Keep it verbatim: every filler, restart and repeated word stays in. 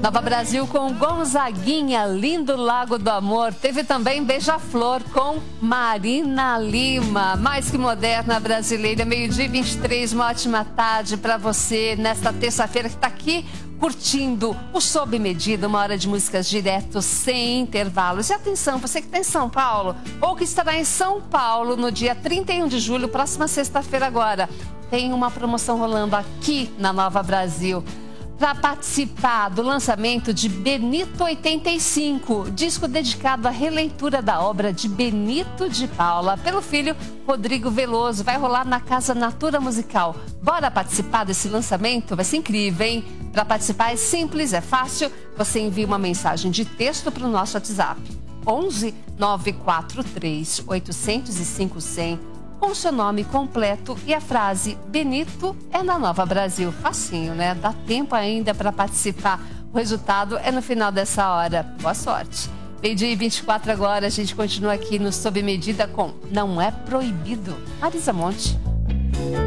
Nova Brasil com Gonzaguinha, Lindo Lago do Amor. Teve também Beija-Flor com Marina Lima. Mais que moderna brasileira, meio-dia e vinte e três. Uma ótima tarde para você nesta terça-feira que está aqui curtindo o Sob Medida, uma hora de músicas direto, sem intervalos. E atenção, você que está em São Paulo ou que estará em São Paulo no dia trinta e um de julho, próxima sexta-feira agora, tem uma promoção rolando aqui na Nova Brasil. Para participar do lançamento de Benito oitenta e cinco, disco dedicado à releitura da obra de Benito de Paula, pelo filho Rodrigo Veloso. Vai rolar na Casa Natura Musical. Bora participar desse lançamento? Vai ser incrível, hein? Para participar é simples, é fácil. Você envia uma mensagem de texto para o nosso WhatsApp. onze nove quatro três oito zero cinco zero zero. Com seu nome completo e a frase Benito é na Nova Brasil. Facinho, né? Dá tempo ainda para participar. O resultado é no final dessa hora. Boa sorte. Meio-dia e vinte e quatro agora, a gente continua aqui no Sob Medida com Não É Proibido. Marisa Monte.